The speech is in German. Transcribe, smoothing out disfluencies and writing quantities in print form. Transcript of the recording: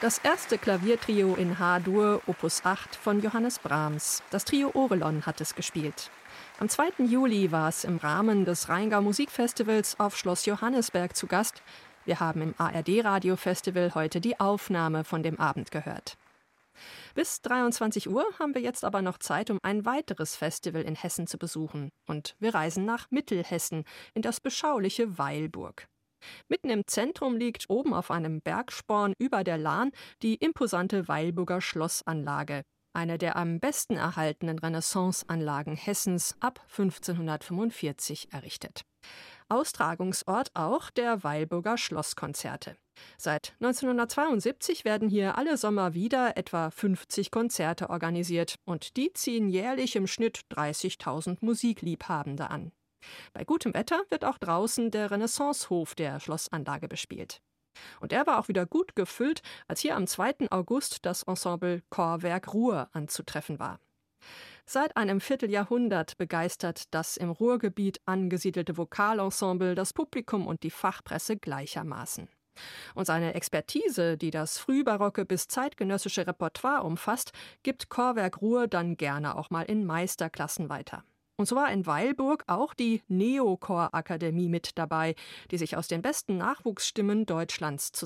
Das erste Klaviertrio in H-Dur, Opus 8 von Johannes Brahms. Das Trio Orelon hat es gespielt. Am 2. Juli war es im Rahmen des Rheingau Musikfestivals auf Schloss Johannisberg zu Gast. Wir haben im ARD-Radio-Festival heute die Aufnahme von dem Abend gehört. Bis 23 Uhr haben wir jetzt aber noch Zeit, um ein weiteres Festival in Hessen zu besuchen. Und wir reisen nach Mittelhessen, in das beschauliche Weilburg. Mitten im Zentrum liegt oben auf einem Bergsporn über der Lahn die imposante Weilburger Schlossanlage, eine der am besten erhaltenen Renaissanceanlagen Hessens, ab 1545 errichtet. Austragungsort auch der Weilburger Schlosskonzerte. Seit 1972 werden hier alle Sommer wieder etwa 50 Konzerte organisiert und die ziehen jährlich im Schnitt 30.000 Musikliebhabende an. Bei gutem Wetter wird auch draußen der Renaissancehof der Schlossanlage bespielt. Und er war auch wieder gut gefüllt, als hier am 2. August das Ensemble Chorwerk Ruhr anzutreffen war. Seit einem Vierteljahrhundert begeistert das im Ruhrgebiet angesiedelte Vokalensemble das Publikum und die Fachpresse gleichermaßen. Und seine Expertise, die das frühbarocke bis zeitgenössische Repertoire umfasst, gibt Chorwerk Ruhr dann gerne auch mal in Meisterklassen weiter. Und so war in Weilburg auch die Neochorakademie mit dabei, die sich aus den besten Nachwuchsstimmen Deutschlands